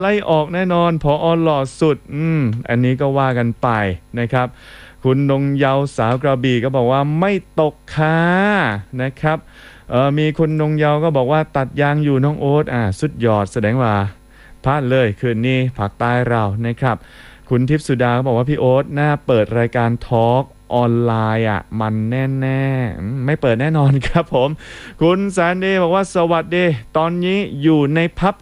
ไล่ออกแน่นอนผอหล่อสุดอันนี้ก็ว่ากันไปนะครับคุณนงเยาว์สาวกระบี่ก็บอกว่าไม่ตกค่ะนะครับมีคุณนงเยาว์ก็บอกว่าตัดยางอยู่น้องโอ๊ตสุดยอดแสดงว่าพลาดเลยคืนนี้ภาคใต้เรานะครับคุณทิพย์สุดาก็บอกว่าพี่โอ๊ตน่าเปิดรายการทอล์กออนไลน์มันแน่ๆไม่เปิดแน่นอนครับผมคุณแซนดี้บอกว่าสวัสดีตอนนี้อยู่ในพับ